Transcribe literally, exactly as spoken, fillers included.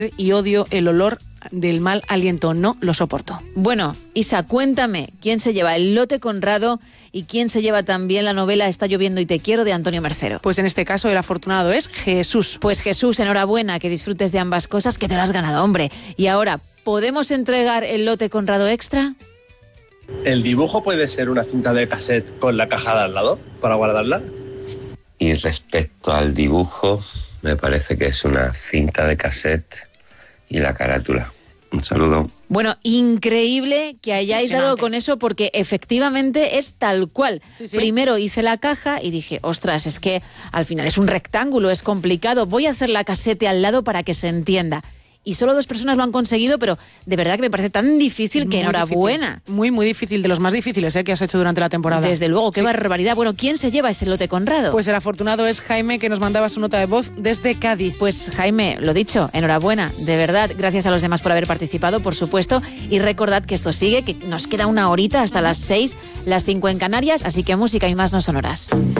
y odio el olor del mal aliento, no lo soporto. Bueno, Isa, cuéntame, ¿quién se lleva el lote Conrado y quién se lleva también la novela Está lloviendo y te quiero de Antonio Mercero? Pues en este caso el afortunado es Jesús. Pues Jesús, enhorabuena, que disfrutes de ambas cosas, que te lo has ganado, hombre. Y ahora, ¿podemos entregar el lote Conrado extra? ¿El dibujo puede ser una cinta de cassette con la caja de al lado para guardarla? Y respecto al dibujo, me parece que es una cinta de cassette y la carátula. Un saludo. Bueno, increíble que hayáis dado con eso porque efectivamente es tal cual. Sí, sí. Primero hice la caja y dije, ostras, es que al final es un rectángulo, es complicado. Voy a hacer la casete al lado para que se entienda. Y solo dos personas lo han conseguido, pero de verdad que me parece tan difícil que muy enhorabuena. Difícil. Muy, muy difícil, de los más difíciles ¿eh? que has hecho durante la temporada. Desde luego, qué sí. barbaridad. Bueno, ¿quién se lleva ese lote Conrado? Pues el afortunado es Jaime, que nos mandaba su nota de voz desde Cádiz. Pues Jaime, lo dicho, enhorabuena, de verdad. Gracias a los demás por haber participado, por supuesto. Y recordad que esto sigue, que nos queda una horita hasta las seis, las cinco en Canarias, así que música y más no sonoras.